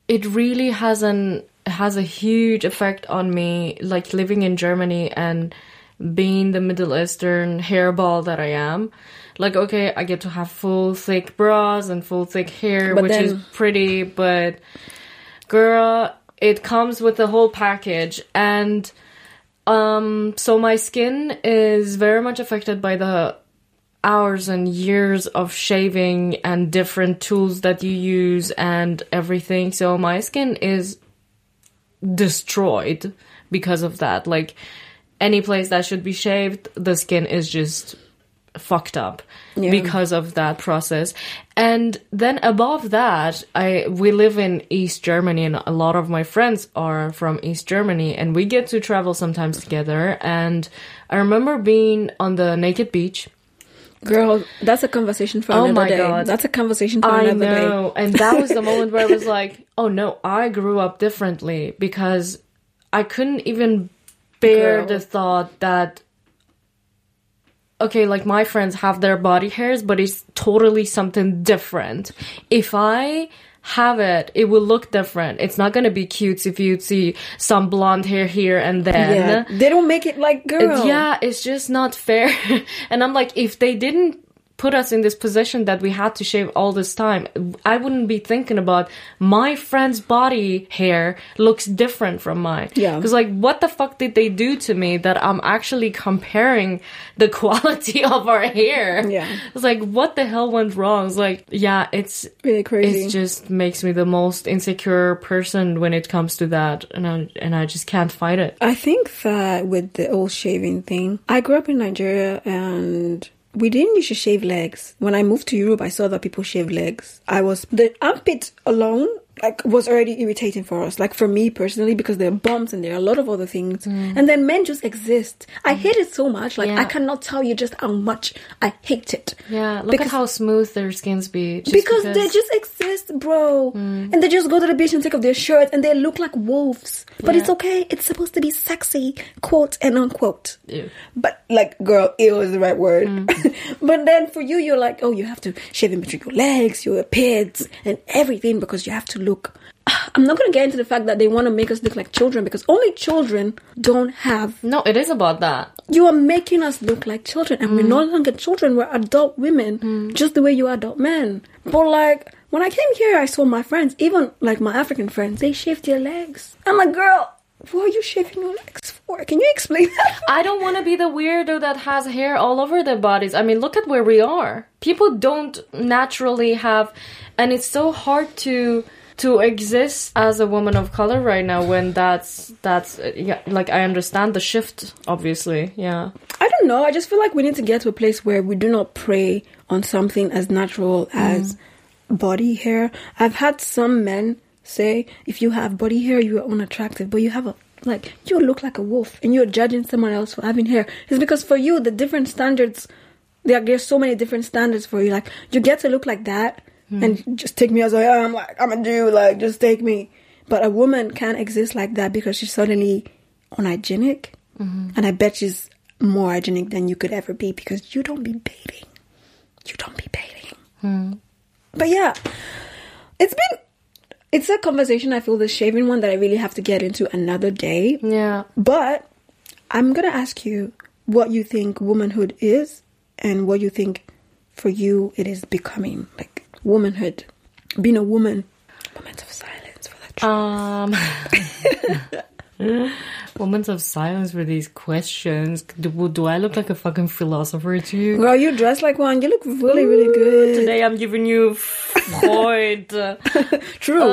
it really has a huge effect on me, like living in Germany and being the Middle Eastern hairball that I am. Like, okay, I get to have full thick bras and full thick hair, which is pretty, but girl, it comes with the whole package. And so my skin is very much affected by the hours and years of shaving and different tools that you use and everything. So my skin is destroyed because of that. Like, any place that should be shaved, the skin is just fucked up because of that process. And then above that, we live in East Germany, and a lot of my friends are from East Germany, and we get to travel sometimes together. And I remember being on the naked beach. Girl, that's a conversation for another day. God. That's a conversation for another day. I know. And that was the moment where I was like, oh no, I grew up differently, because I couldn't even bear the thought that, okay, like, my friends have their body hairs, but it's totally something different. If I have it, it will look different. It's not gonna be cute if you see some blonde hair here and then. Yeah, they don't make it like, girl. It's just not fair. And I'm like, if they didn't put us in this position that we had to shave all this time, I wouldn't be thinking about my friend's body hair looks different from mine. Yeah. Because, like, what the fuck did they do to me that I'm actually comparing the quality of our hair? Yeah. It's like, what the hell went wrong? It's like, yeah, it's really crazy. It just makes me the most insecure person when it comes to that. And I just can't fight it. I think that with the whole shaving thing, I grew up in Nigeria and we didn't used to shave legs. When I moved to Europe, I saw that people shave legs. The armpit alone, like, was already irritating for us. Like, for me personally, because there are bumps and there are a lot of other things. And then men just exist. I hate it so much. Like, I cannot tell you just how much I hate it. Yeah, look at how smooth their skins be. Because they just exist, bro. And they just go to the beach and take off their shirts and they look like wolves. But it's okay. It's supposed to be sexy, quote and unquote. Ew. But, like, girl, ew is the right word. But then for you, you're like, oh, you have to shave in between your legs, your pits, and everything, because you have to look. I'm not going to get into the fact that they want to make us look like children, because only children don't have. No, it is about that. You are making us look like children, and we're no longer children. We're adult women, just the way you are adult men. But, like, when I came here, I saw my friends, even like my African friends, they shaved their legs. I'm like, girl, what are you shaving your legs for? Can you explain that? I don't want to be the weirdo that has hair all over their bodies. I mean, look at where we are. People don't naturally have, and it's so hard to exist as a woman of color right now when that's like, I understand the shift, obviously. Yeah. I don't know. I just feel like we need to get to a place where we do not prey on something as natural as body hair. I've had some men say, if you have body hair, you are unattractive, but you have you look like a wolf, and you're judging someone else for having hair. It's because for you, the different standards, there's so many different standards for you. Like, you get to look like that, and just take me as I am. Like, I'm a Jew. Like, just take me. But a woman can't exist like that because she's suddenly unhygienic, and I bet she's more hygienic than you could ever be, because you don't be bathing. You don't be bathing. But yeah, it's a conversation, I feel, the shaving one, that I really have to get into another day. Yeah. But I'm going to ask you what you think womanhood is and what you think for you it is becoming. Like, womanhood. Being a woman. Moments of silence for that. Moments of silence for these questions. Do I look like a fucking philosopher to you? Girl, you dress like one. You look really, really good. Today I'm giving you Freud. True.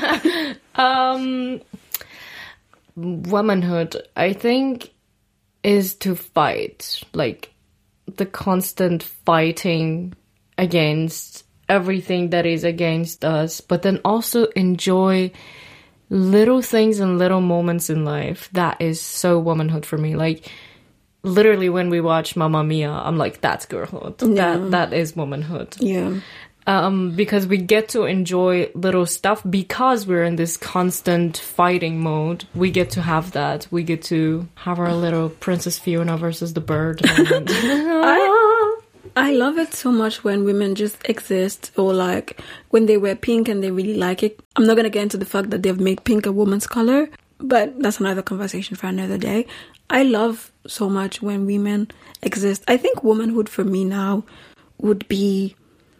Womanhood, I think, is to fight. Like, the constant fighting against everything that is against us, but then also enjoy little things and little moments in life. That is so womanhood for me. Like, literally when we watch Mamma Mia, I'm like, that's girlhood. Yeah. That is womanhood. Yeah. Because we get to enjoy little stuff because we're in this constant fighting mode. We get to have that. We get to have our little Princess Fiona versus the bird moment. I love it so much when women just exist, or like when they wear pink and they really like it. I'm not going to get into the fact that they've made pink a woman's color, but that's another conversation for another day. I love so much when women exist. I think womanhood for me now would be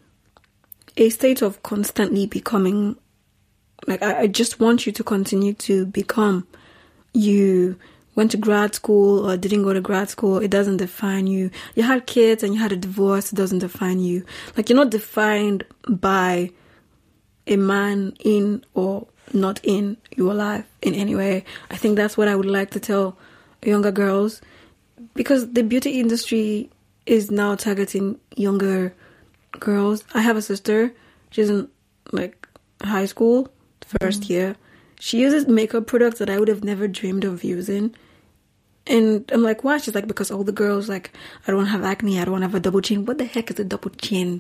a state of constantly becoming. Like, I just want you to continue to become. You went to grad school or didn't go to grad school, it doesn't define you. You had kids and you had a divorce, it doesn't define you. Like, you're not defined by a man in or not in your life in any way. I think that's what I would like to tell younger girls, because the beauty industry is now targeting younger girls. I have a sister, she's in like high school, first year. She uses makeup products that I would have never dreamed of using. And I'm like, why? She's like, because all the girls, like, I don't have acne, I don't have a double chin. What the heck is a double chin?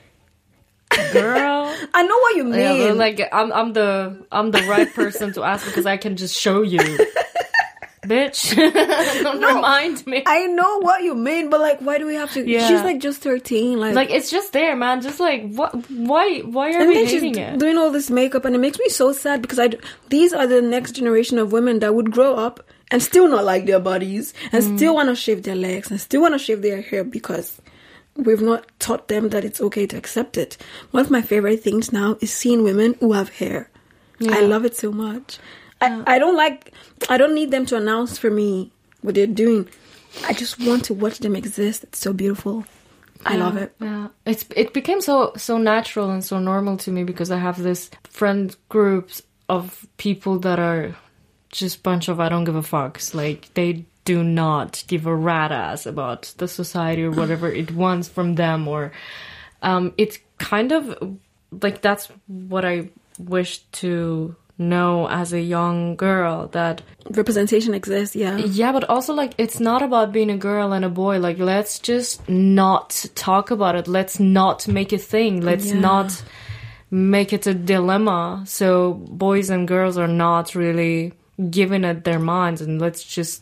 Girl, I know what you mean. Yeah, but like, I'm the right person to ask, because I can just show you. Bitch, don't remind me. I know what you mean, but like, why do we have to? Yeah. She's like just 13. Like it's just there, man. Just like, what? Why are we hating it? Doing all this makeup, and it makes me so sad, because these are the next generation of women that would grow up and still not like their bodies, and still want to shave their legs, and still want to shave their hair, because we've not taught them that it's okay to accept it. One of my favorite things now is seeing women who have hair. Yeah. I love it so much. I don't need them to announce for me what they're doing. I just want to watch them exist. It's so beautiful. I love it. Yeah, it became so natural and so normal to me, because I have this friend groups of people that are just bunch of I don't give a fucks. Like, they do not give a rat ass about the society or whatever it wants from them, or it's kind of like, that's what I wish to know as a young girl, that representation exists. Yeah, but also, like, it's not about being a girl and a boy. Like, let's just not talk about it. Let's not make a thing. Let's not make it a dilemma, so boys and girls are not really given it their minds, and let's just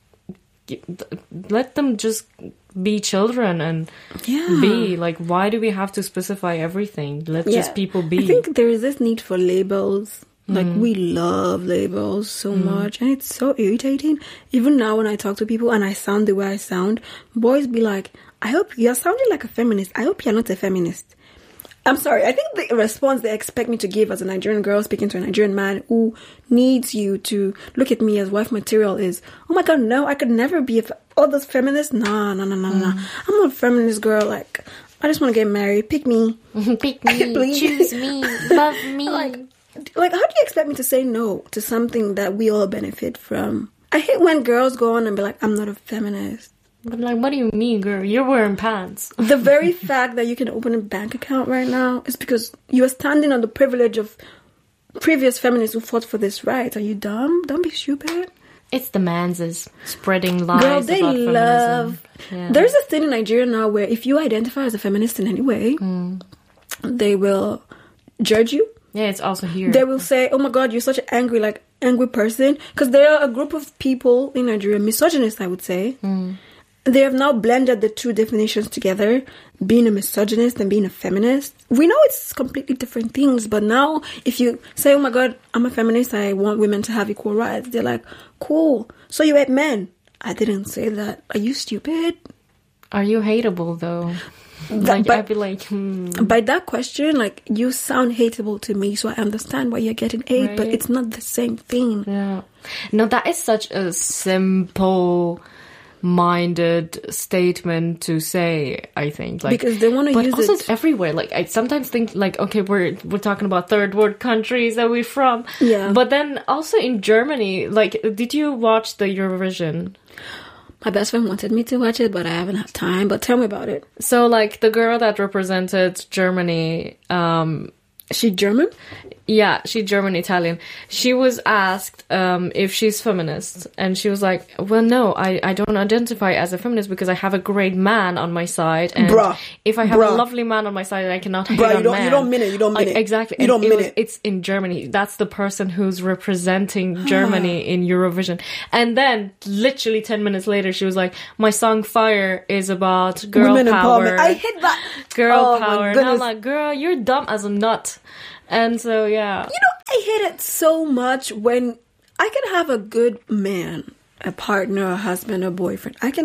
let them just be children and be like, why do we have to specify everything? Let's just people be. I think there is this need for labels. Like, we love labels so much, and it's so irritating. Even now when I talk to people and I sound the way I sound, boys be like, I hope you're sounding like a feminist. I hope you're not a feminist. I'm sorry. I think the response they expect me to give as a Nigerian girl speaking to a Nigerian man who needs you to look at me as wife material is, oh my God, no, I could never be all those feminists. Nah. I'm not a feminist girl. Like, I just want to get married. Pick me. Pick me. Please. Choose me. Love me. Like, how do you expect me to say no to something that we all benefit from? I hate when girls go on and be like, I'm not a feminist. I'm like, what do you mean, girl? You're wearing pants. The very fact that you can open a bank account right now is because you are standing on the privilege of previous feminists who fought for this right. Are you dumb? Don't be stupid. It's the manses spreading lies Girl, they about love... feminism. Yeah. There's a thing in Nigeria now where if you identify as a feminist in any way, they will judge you. Yeah, it's also here. They will say, oh my God, you're such an angry person. Because there are a group of people in Nigeria, misogynists, I would say. They have now blended the two definitions together, being a misogynist and being a feminist. We know it's completely different things, but now if you say, oh my God, I'm a feminist, I want women to have equal rights, they're like, cool. So you hate men. I didn't say that. Are you stupid? Are you hateable, though? Like, I'd be like, By that question, like, you sound hateable to me, so I understand why you're getting hate, right? But it's not the same thing. Yeah. No, that is such a simple minded statement to say, I think. Like, because they want to use it. But also it's everywhere. Like, I sometimes think, like, okay, we're talking about third world countries that we're from. Yeah. But then also in Germany, like, did you watch the Eurovision? My best friend wanted me to watch it, but I haven't had time. But tell me about it. So, like, the girl that represented Germany... She German? Yeah, she's German Italian. She was asked if she's feminist, and she was like, well, no, I don't identify as a feminist because I have a great man on my side, and if I have a lovely man on my side, I cannot hate on men. You don't mean it. Exactly. You don't mean it. It's in Germany. That's the person who's representing Germany in Eurovision. And then, literally 10 minutes later, she was like, my song Fire is about girl women power. Empowerment. I hit that. Girl power. And I'm like, girl, you're dumb as a nut. And so, yeah. I hate it so much when I can have a good man, a partner, a husband, a boyfriend. I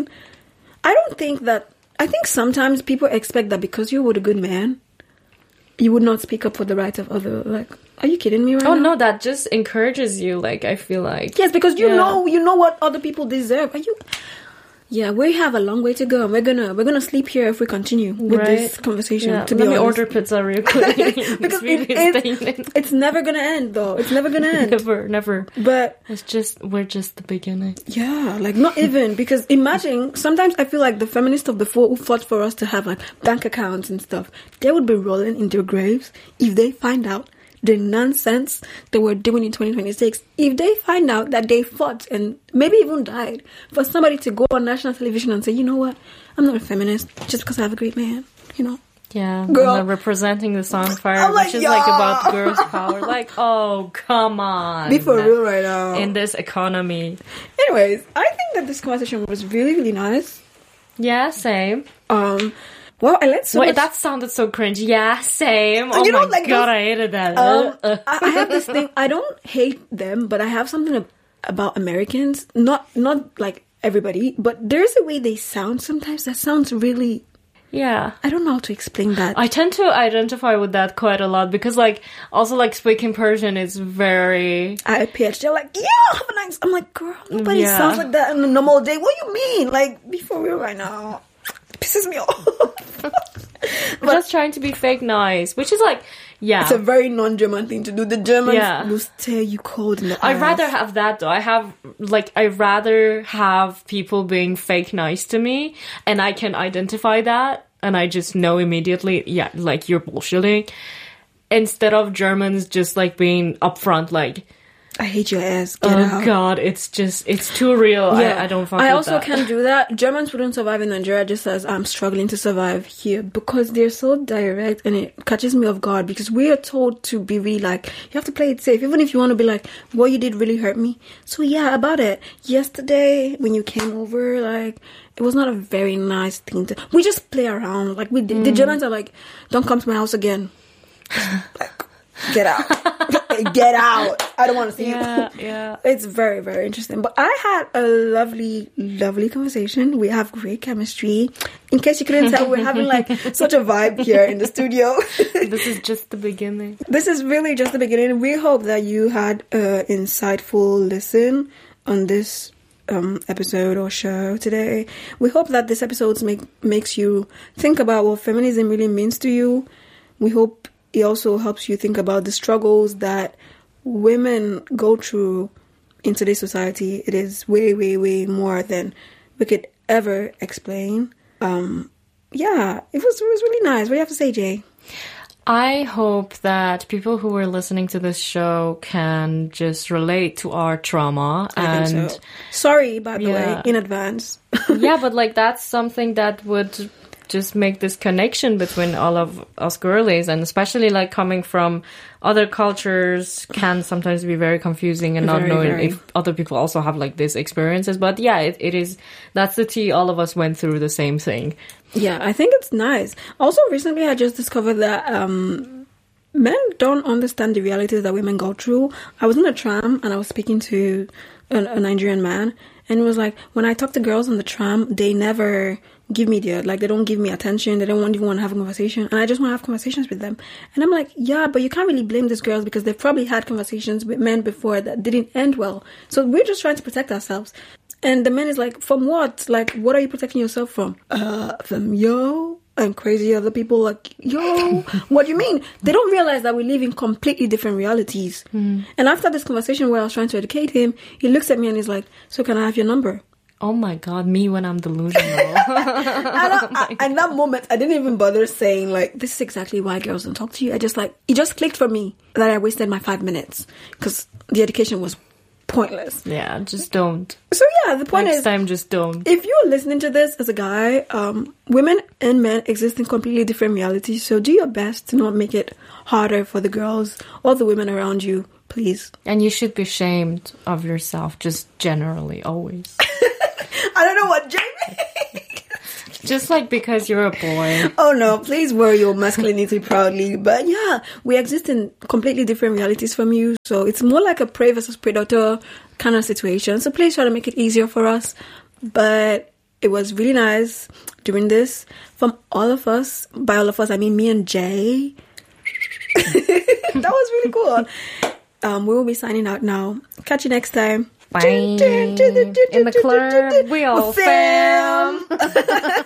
think sometimes people expect that because you're with a good man, you would not speak up for the rights of other, like, are you kidding me right now? Oh, no, that just encourages you, like, I feel like. Yes, because you know what other people deserve. Yeah, we have a long way to go. We're gonna sleep here if we continue with this conversation. Yeah. To be honest, let me order pizza real quick. Because it's never gonna end, though. It's never gonna end. Never. But we're just the beginning. Yeah, like not even, because imagine, sometimes I feel like the feminists of before who fought for us to have like bank accounts and stuff, they would be rolling in their graves if they find out the nonsense they were doing in 2026. If they find out that they fought and maybe even died for somebody to go on national television and say, you know what, I'm not a feminist just because I have a great man, you know. Yeah, girl, and representing the song Fire, which is like about girls' power. Like, oh, come on. Be for real right now. In this economy. Anyways, I think that this conversation was really, really nice. Yeah, same. Well, I let so Wait, much... that sounded so cringe. Yeah, same. Oh my god, I hated that. I have this thing. I don't hate them, but I have something about Americans. Not like everybody, but there's a way they sound sometimes that sounds really... Yeah. I don't know how to explain that. I tend to identify with that quite a lot because, like, also, like, speaking Persian is very... I PhD. They're like, yeah, have a nice... I'm like, girl, nobody sounds like that on a normal day. What do you mean? Like, be for real right now. It pisses me off. But just trying to be fake nice, which is like, yeah. It's a very non-German thing to do. The Germans will stare you cold in the I'd eyes. rather have that, though. I'd rather have people being fake nice to me, and I can identify that, and I just know immediately, yeah, like, you're bullshitting, instead of Germans just, like, being upfront, like, I hate your ass. Get out. Oh god, it's too real. Yeah. I don't fuck with that. I also can't do that. Germans wouldn't survive in Nigeria just as I'm struggling to survive here because they're so direct and it catches me off guard because we are told to be really like, you have to play it safe. Even if you want to be like, what you did really hurt me. So yeah, about it. Yesterday when you came over, like, it was not a very nice thing to... We just play around. Like, the Germans are like, don't come to my house again. Like, get out. Get out. I don't want to see you. Yeah. It's very, very interesting. But I had a lovely, lovely conversation. We have great chemistry. In case you couldn't tell, we're having like such a vibe here in the studio. This is just the beginning. This is really just the beginning. We hope that you had an insightful listen on this episode or show today. We hope that this episode makes you think about what feminism really means to you. We hope it also helps you think about the struggles that women go through in today's society. It is way, way, way more than we could ever explain. Yeah, it was really nice. What do you have to say, Jay? I hope that people who are listening to this show can just relate to our trauma. I think so. Sorry, by the way, in advance. Yeah, but like that's something that would just make this connection between all of us girlies, and especially like coming from other cultures can sometimes be very confusing and not knowing if other people also have like these experiences. But yeah, it is, that's the tea. All of us went through the same thing. Yeah, I think it's nice. Also, recently I just discovered that men don't understand the realities that women go through. I was in a tram and I was speaking to a Nigerian man, and it was like, when I talk to girls on the tram, they never give me they don't give me attention. They don't even want to have a conversation, and I just want to have conversations with them. And I'm like, yeah, but you can't really blame these girls because they've probably had conversations with men before that didn't end well. So we're just trying to protect ourselves. And the man is like, from what? Like, what are you protecting yourself from? From yo and crazy other people. Like, yo, what do you mean? They don't realize that we live in completely different realities. And after this conversation where I was trying to educate him, he looks at me and he's like, so can I have your number? oh my God, me when I'm delusional. In that moment, I didn't even bother saying, like, this is exactly why girls don't talk to you. I just, like, it just clicked for me that I wasted my 5 minutes because the education was pointless. Yeah, just don't. So, yeah, the point Next is, time, just don't. if you're listening to this as a guy, women and men exist in completely different realities. So do your best to not make it harder for the girls or the women around you, please. And you should be ashamed of yourself, just generally, always. I don't know what Jamie... Just like because you're a boy. Oh no, please wear your masculinity proudly. But yeah, we exist in completely different realities from you. So it's more like a prey versus predator kind of situation. So please try to make it easier for us. But it was really nice doing this from all of us. By all of us, I mean me and Jay. That was really cool. We will be signing out now. Catch you next time. Bye. In the club, we all fam.